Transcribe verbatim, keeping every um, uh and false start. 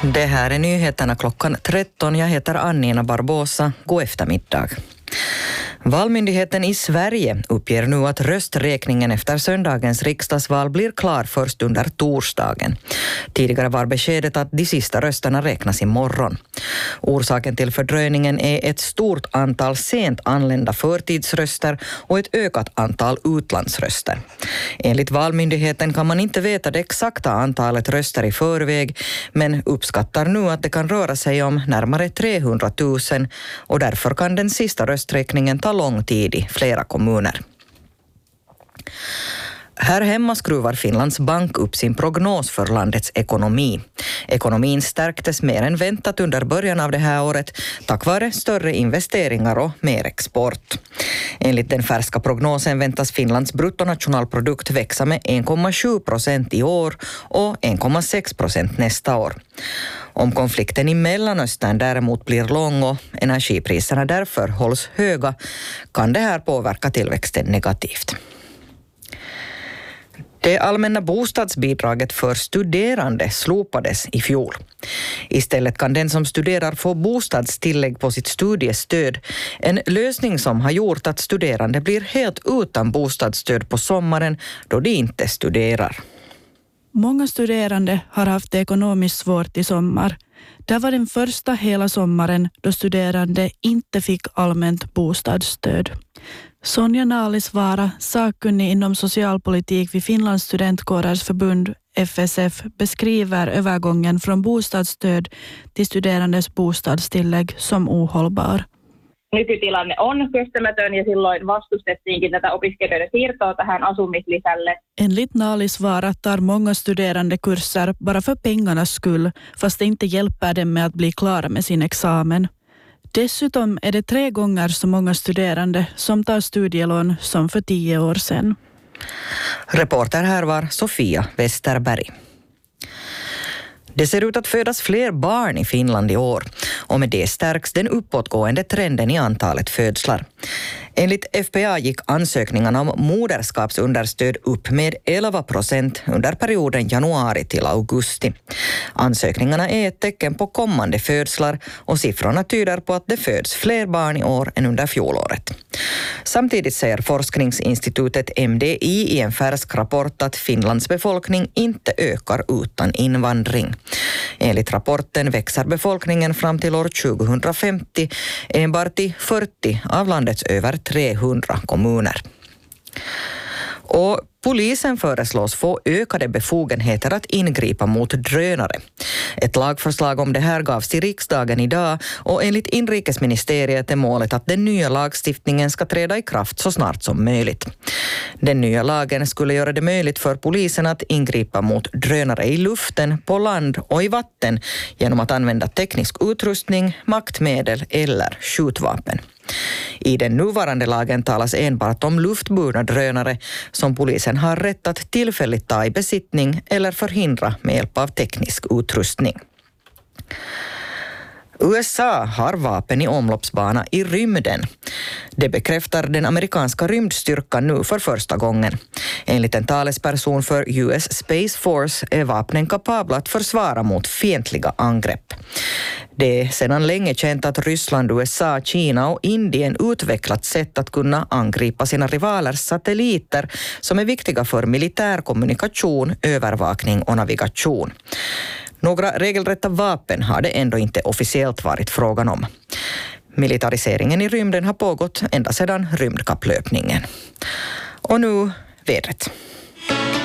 Det här är nyheterna klockan tretton. Jag heter Annina Barbosa. God eftermiddag. Valmyndigheten i Sverige uppger nu att rösträkningen efter söndagens riksdagsval blir klar först under torsdagen. Tidigare var beskedet att de sista rösterna räknas imorgon. Orsaken till fördröjningen är ett stort antal sent anlända förtidsröster och ett ökat antal utlandsröster. Enligt Valmyndigheten kan man inte veta det exakta antalet röster i förväg, men uppskattar nu att det kan röra sig om närmare trehundratusen och därför kan den sista rösträkningen ta lång tid i flera kommuner. Här hemma skruvar Finlands bank upp sin prognos för landets ekonomi. Ekonomin stärktes mer än väntat under början av det här året tack vare större investeringar och mer export. Enligt den färska prognosen väntas Finlands bruttonationalprodukt växa med en komma sju procent i år och en komma sex procent nästa år. Om konflikten i Mellanöstern däremot blir lång och energipriserna därför hålls höga kan det här påverka tillväxten negativt. Det allmänna bostadsbidraget för studerande slopades i fjol. Istället kan den som studerar få bostadstillägg på sitt studiestöd, en lösning som har gjort att studerande blir helt utan bostadsstöd på sommaren då de inte studerar. Många studerande har haft det ekonomiskt svårt i sommar. Det var den första hela sommaren då studerande inte fick allmänt bostadsstöd. Sonja Naalisvaara, sakkunnig inom socialpolitik vid Finlands studentkårers förbund F S F, beskriver övergången från bostadsstöd till studerandes bostadstillägg som ohållbar. Nykytilanne on kestämätön ja silloin vastustettiinkin tätä opiskelijoiden siirtoa tähän asumislisälle. Enligt Naalisvaara tar många studerande kurser bara för pengarnas skull, fast det inte hjälper dem med att bli klara med sin examen. Dessutom är det tre gånger så många studerande som tar studielån som för tio år sedan. Reporter här var Sofia Westerberg. Det ser ut att födas fler barn i Finland i år och med det stärks den uppåtgående trenden i antalet födslar. Enligt F P A gick ansökningarna om moderskapsunderstöd upp med elva procent under perioden januari till augusti. Ansökningarna är ett tecken på kommande födslar och siffrorna tyder på att det föds fler barn i år än under fjolåret. Samtidigt säger forskningsinstitutet M D I i en färsk rapport att Finlands befolkning inte ökar utan invandring. Enligt rapporten växer befolkningen fram till år tjugohundrafemtio enbart i fyrtio av landets över trehundra kommuner. Och polisen föreslås få ökade befogenheter att ingripa mot drönare. Ett lagförslag om det här gavs till riksdagen idag och enligt inrikesministeriet är målet att den nya lagstiftningen ska träda i kraft så snart som möjligt. Den nya lagen skulle göra det möjligt för polisen att ingripa mot drönare i luften, på land och i vatten genom att använda teknisk utrustning, maktmedel eller skjutvapen. I den nuvarande lagen talas enbart om luftburna drönare som polisen har rätt att tillfälligt ta i besittning eller förhindra med hjälp av teknisk utrustning. U S A har vapen i omloppsbana i rymden. Det bekräftar den amerikanska rymdstyrkan nu för första gången. Enligt en talesperson för U S Space Force är vapnen kapabla att försvara mot fientliga angrepp. Det är sedan länge känt att Ryssland, U S A, Kina och Indien utvecklat sätt att kunna angripa sina rivalers satelliter som är viktiga för militär kommunikation, övervakning och navigation. Några regelrätta vapen har det ändå inte officiellt varit frågan om. Militariseringen i rymden har pågått ända sedan rymdkapplöpningen. Och nu vädret.